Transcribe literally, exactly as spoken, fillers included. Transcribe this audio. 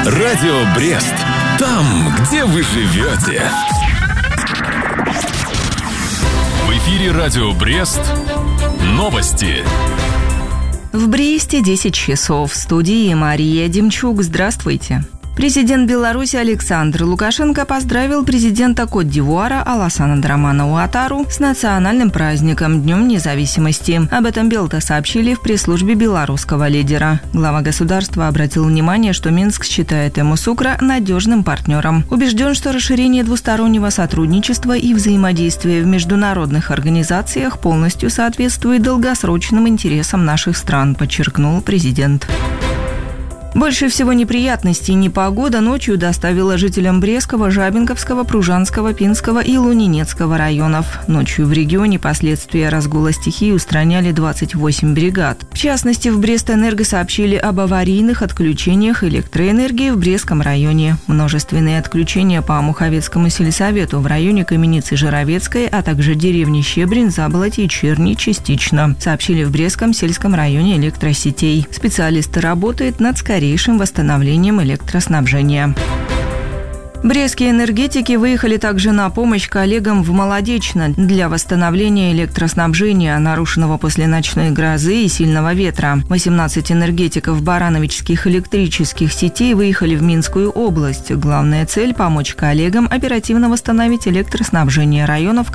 Радио Брест. Там, где вы живете. В эфире Радио Брест. Новости. В Бресте десять часов. В студии Мария Демчук. Здравствуйте. Президент Беларуси Александр Лукашенко поздравил президента Кот-д'Ивуара Алассана Драмана Уатару с национальным праздником Днем независимости. Об этом Белта сообщили в пресс-службе белорусского лидера. Глава государства обратил внимание, что Минск считает Ямусукра надежным партнером. Убежден, что расширение двустороннего сотрудничества и взаимодействия в международных организациях полностью соответствует долгосрочным интересам наших стран, подчеркнул президент. Больше всего неприятностей непогода ночью доставила жителям Брестского, Жабинковского, Пружанского, Пинского и Лунинецкого районов. Ночью в регионе последствия разгула стихии устраняли двадцать восемь бригад. В частности, в Брестэнерго сообщили об аварийных отключениях электроэнергии в Брестском районе. Множественные отключения по Муховецкому сельсовету в районе Каменицы Жировецкой, а также деревни Щебрин, Заболотье и Черни частично, сообщили в Брестском сельском районе электросетей. Специалисты работают над скорейшим восстановлением электроснабжения. Брестские энергетики выехали также на помощь коллегам в Молодечно для восстановления электроснабжения, нарушенного после ночной грозы и сильного ветра. восемнадцать энергетиков барановичских электрических сетей выехали в Минскую область. Главная цель – помочь коллегам оперативно восстановить электроснабжение районов,